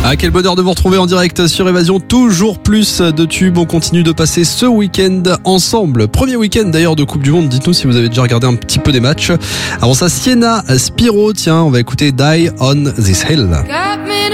Ah, quel bonheur de vous retrouver en direct sur Évasion. Toujours plus de tubes. On continue de passer ce week-end ensemble. Premier week-end d'ailleurs de Coupe du Monde. Dites-nous si vous avez déjà regardé un petit peu des matchs. Avant ça, Sienna, Spiro. Tiens, on va écouter Die on This Hill.